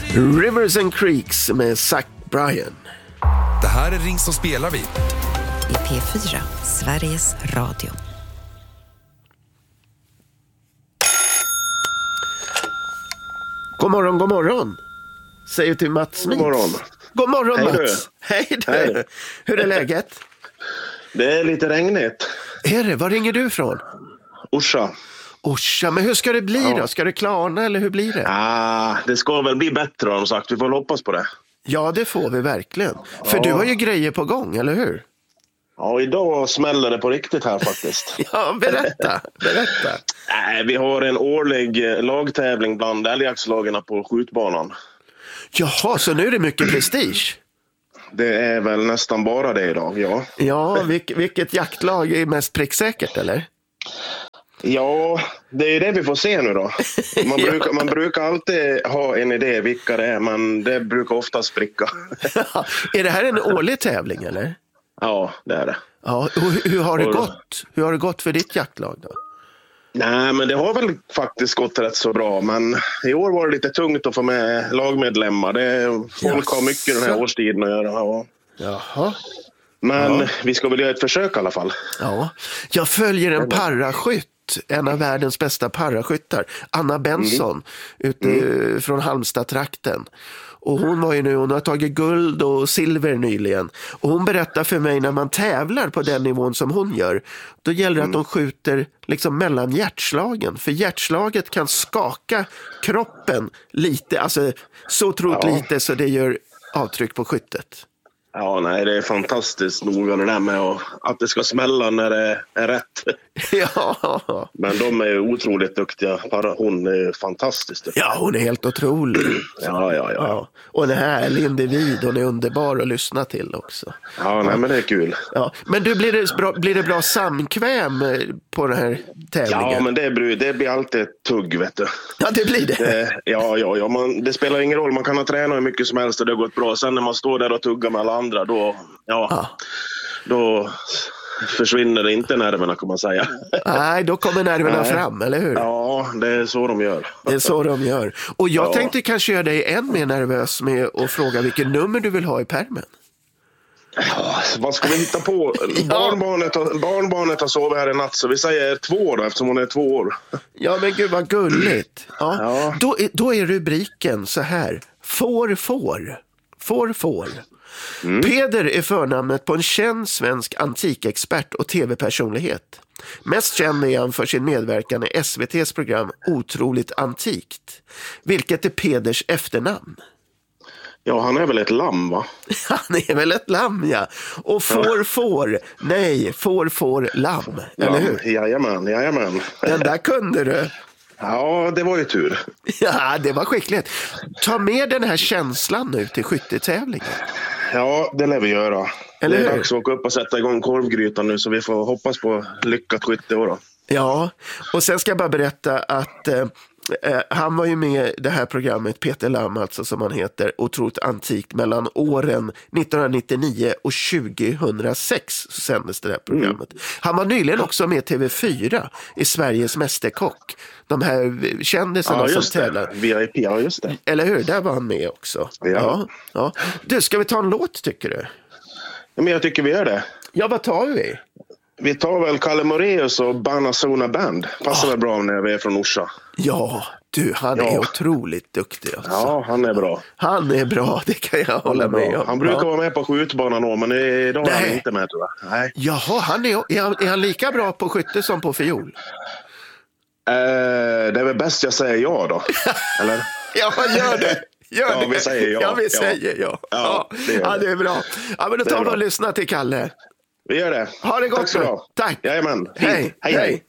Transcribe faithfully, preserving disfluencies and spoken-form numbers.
Rivers and Creeks med Zach Bryan. Det här är Ring så spelar vi. I P fyra, Sveriges Radio. God morgon, god morgon. Säger till Mats Smith. God morgon. God morgon, Hej, Mats. du. Hej du. Hej. Hur är läget? Det är lite regnigt. Är det? Var ringer du ifrån? Orsa. Orsa, men hur ska det bli Ja. då? Ska det klarna eller hur blir det? Ah, det ska väl bli bättre har de sagt. Vi får hoppas på det. Ja, det får vi verkligen. För Ja. du har ju grejer på gång, eller hur? Ja, idag smäller det på riktigt här faktiskt. Ja, berätta. Berätta. Nej, vi har en årlig eh, lagtävling bland älgjaktslagarna på skjutbanan. Jaha, så nu är det mycket prestige. Det är väl nästan bara det idag, ja. Ja, vilk, vilket jaktlag är mest pricksäkert, eller? Ja, det är det vi får se nu då. Man, Ja. brukar, man brukar alltid ha en idé vilka det är, men det brukar ofta spricka. Är det här en årlig tävling, eller? Ja, det är det. Ja, och hur, hur har det Och- gått? Hur har det gått för ditt jaktlag då? Nej, men det har väl faktiskt gått rätt så bra. Men i år var det lite tungt att få med lagmedlemmar. Det, folk har mycket den här Jaså? årstiden att göra. Ja. Jaha. Men Ja. vi ska väl göra ett försök i alla fall. Ja, jag följer en paraskytt, en av världens bästa paraskyttar, Anna Benson, ute mm. från Halmstad-trakten. Och hon var ju nu, hon har tagit guld och silver nyligen. Och hon berättar för mig, när man tävlar på den nivån som hon gör, då gäller det att de skjuter liksom mellan hjärtslagen. För hjärtslaget kan skaka kroppen lite, alltså så otroligt Ja. lite så det gör avtryck på skyttet. Ja, nej, det är fantastiskt noga det där med att, att det ska smälla när det är rätt. Ja. Men de är ju otroligt duktiga. Bara hon är fantastisk. Ja, hon är helt otrolig. Ja, ja, ja. Ja. Och en härlig individ, hon är underbar att lyssna till också. Ja, nej, men det är kul. Ja. Men du, blir det bra, blir det bra samkväm på den här tävlingen? Ja, men det, blir- det blir alltid ett tugg, vet du. Ja, det blir det. Det, ja, ja, ja man, det spelar ingen roll. Man kan ha tränat hur mycket som helst och det har gått bra. Sen när man står där och tuggar med alla andra, då, ja, Ja. då försvinner det inte nerverna, kan man säga. Nej, då kommer nerverna Nej. fram, eller hur? Ja, det är så de gör. Det är så de gör. Och jag Ja. tänkte kanske göra dig än mer nervös med att fråga vilken nummer du vill ha i pärmen. Ja, vad ska vi hitta på? Barnbarnet, har, barnbarnet har sovit här i natt, så vi säger två då, eftersom hon är två år. Ja, men gud vad gulligt. Ja. Ja. Då, är, då är rubriken så här. Får, får. Får, får. Mm. Peder är förnamnet på en känd svensk antikexpert och tv-personlighet. Mest känd är han för sin medverkan i S V T:s program Otroligt antikt. Vilket är Peders efternamn? Ja, han är väl ett lamm, va? Han är väl ett lamm, ja. Och får, får. Nej, får, får, lamm. Eller hur? Ja, jajamän, jajamän. Den där kunde du. Ja, det var ju tur. Ja, det var skickligt. Ta med den här känslan nu till skyttetävlingen. Ja, det lär vi göra. Eller det är hur? dags att åka upp och sätta igång korvgrytan nu, så vi får hoppas på lyckat skytte då. Ja, och sen ska jag bara berätta att eh, eh, han var ju med i det här programmet, Peter Lam alltså, som han heter, otroligt antikt, mellan åren nittonhundranittionio och tjugohundrasex så sändes det här programmet. Mm. Han var nyligen också med T V fyra i Sveriges mästerkock. De här kändisarna Ja, som just det. tävlar. V I P, ja just det. Eller hur? Där var han med också. Ja. Ja, ja. Du, ska vi ta en låt tycker du? Ja, men jag tycker vi gör det. Ja, vad tar vi? Vi tar väl Kalle Moraeus och Banazona Band. Passar Ja. väl bra när vi är från Orsa. Ja, du, han Ja. är otroligt duktig alltså. Ja, han är bra. Han är bra, det kan jag hålla Han, är med bra. om. Han brukar Ja. vara med på skjutbanan då, men idag är han Nej. inte med, tror jag. Nej. Jaha, han är, är, han, är han lika bra på skytte som på fiol? Eh, det är väl bäst jag säger ja då. Eller? Ja, gör det. Gör Ja, det. vi säger ja. Ja, vi Ja. säger ja. Ja, Ja, det gör ja, det. det är bra. Ja, men då Det är tar vi bra. och lyssnar till Kalle. Vi gör det. Ha det gott Tack så nu. bra. Tack. Jajamän. Hej. Hej, hej.